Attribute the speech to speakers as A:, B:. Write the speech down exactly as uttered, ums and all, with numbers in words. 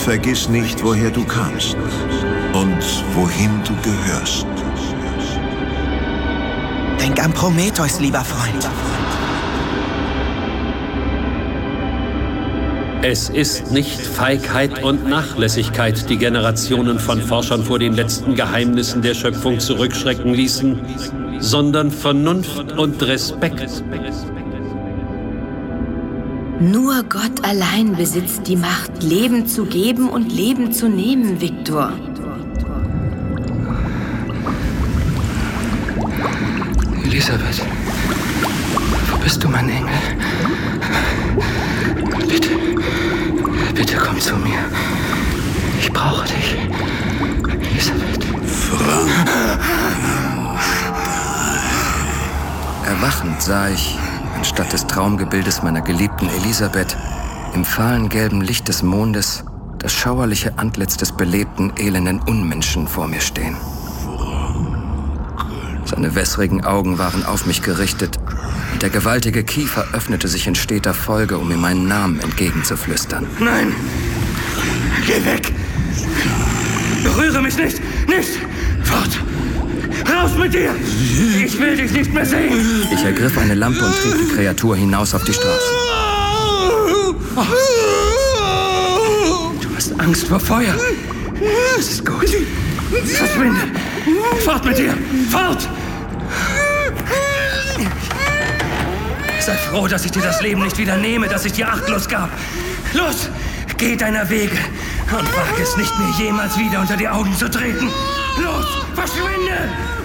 A: vergiss nicht, woher du kamst und wohin du gehörst.
B: Denk an Prometheus, lieber Freund.
C: Es ist nicht Feigheit und Nachlässigkeit, die Generationen von Forschern vor den letzten Geheimnissen der Schöpfung zurückschrecken ließen, sondern Vernunft und Respekt.
D: Nur Gott allein besitzt die Macht, Leben zu geben und Leben zu nehmen, Viktor.
E: Elisabeth, wo bist du, mein Engel? Bitte, bitte komm zu mir. Ich brauche dich. Elisabeth.
F: Erwachend sah ich, anstatt des Traumgebildes meiner geliebten Elisabeth, im fahlen gelben Licht des Mondes das schauerliche Antlitz des belebten, elenden Unmenschen vor mir stehen. Seine wässrigen Augen waren auf mich gerichtet und der gewaltige Kiefer öffnete sich in steter Folge, um mir meinen Namen entgegenzuflüstern.
E: Nein! Geh weg! Berühre mich nicht! Nicht! Fort! Raus mit dir! Ich will dich nicht mehr sehen!
F: Ich ergriff eine Lampe und trieb die Kreatur hinaus auf die Straße.
E: Oh. Du hast Angst vor Feuer. Das ist gut. Verschwinde! Fort mit dir! Fort! Sei froh, dass ich dir das Leben nicht wieder nehme, das ich dir achtlos gab. Los, geh deiner Wege und wage es nicht, mir jemals wieder unter die Augen zu treten. Los, verschwinde!